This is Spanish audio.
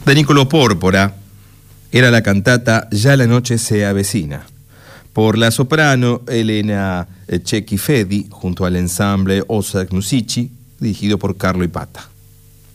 de Niccolò Pórpora era la cantata Ya la noche se avecina, por la soprano Elena Cecchi Fedi, junto al ensamble Osak Musici, dirigido por Carlo Ipata.